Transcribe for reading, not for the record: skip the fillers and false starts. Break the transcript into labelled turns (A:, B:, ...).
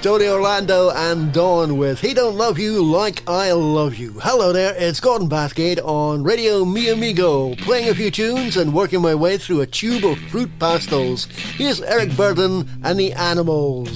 A: Tony Orlando and Dawn with He Don't Love You Like I Love You. Hello there, it's Gordon Bathgate on Radio Mi Amigo, playing a few tunes and working my way through a tube of fruit pastels. Here's Eric Burdon and the Animals.